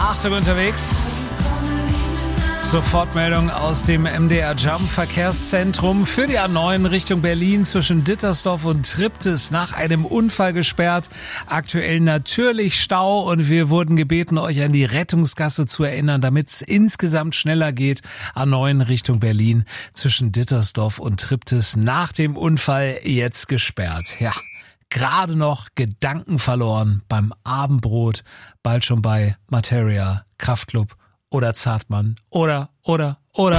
Achtung unterwegs. Sofortmeldung aus dem MDR Jump Verkehrszentrum für die A9 Richtung Berlin zwischen Dittersdorf und Triptis nach einem Unfall gesperrt. Aktuell natürlich Stau und wir wurden gebeten, euch an die Rettungsgasse zu erinnern, damit es insgesamt schneller geht. A9 Richtung Berlin zwischen Dittersdorf und Triptis nach dem Unfall jetzt gesperrt. Ja, gerade noch Gedanken verloren beim Abendbrot, bald schon bei Materia, Kraftklub oder Zartmann oder. Der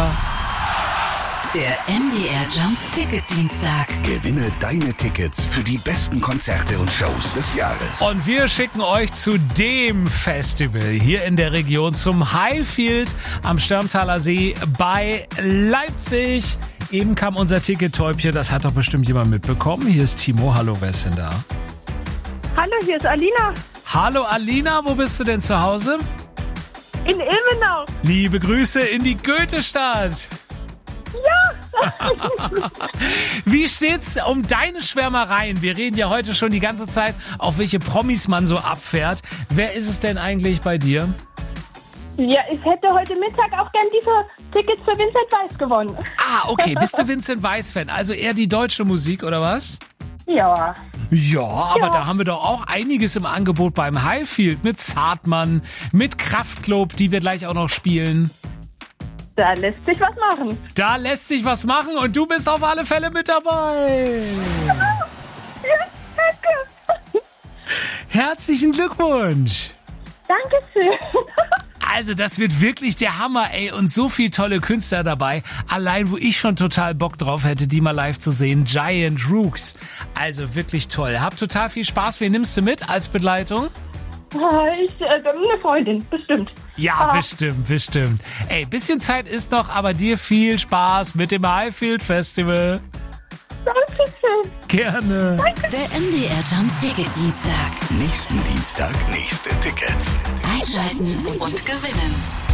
MDR Jump Ticket Dienstag. Gewinne deine Tickets für die besten Konzerte und Shows des Jahres. Und wir schicken euch zu dem Festival hier in der Region, zum Highfield am Störmtaler See bei Leipzig. Eben kam unser Tickettäubchen, das hat doch bestimmt jemand mitbekommen. Hier ist Timo, hallo, wer ist denn da? Hallo, hier ist Alina. Hallo Alina, wo bist du denn zu Hause? In Ilmenau. Liebe Grüße in die Goethestadt. Ja. Wie steht's um deine Schwärmereien? Wir reden ja heute schon die ganze Zeit, auf welche Promis man so abfährt. Wer ist es denn eigentlich bei dir? Ja, ich hätte heute Mittag auch gern diese Tickets für Vincent Weiss gewonnen. Ah, okay. Bist du Vincent Weiss-Fan? Also eher die deutsche Musik, oder was? Ja. Ja, aber da haben wir doch auch einiges im Angebot beim Highfield mit Zartmann, mit Kraftklub, die wir gleich auch noch spielen. Da lässt sich was machen. Da lässt sich was machen und du bist auf alle Fälle mit dabei. Ja, danke. Herzlichen Glückwunsch. Dankeschön. Also das wird wirklich der Hammer, ey, und so viele tolle Künstler dabei. Allein, wo ich schon total Bock drauf hätte, die mal live zu sehen, Giant Rooks. Also wirklich toll. Hab total viel Spaß. Wen nimmst du mit als Begleitung? Eine Freundin, bestimmt. Ja, bestimmt. Ey, bisschen Zeit ist noch, aber dir viel Spaß mit dem Highfield Festival. Dankeschön. Gerne. Danke. Der MDR Jump Ticket Dienstag. Nächsten Dienstag nächste Tickets. Einschalten und gewinnen.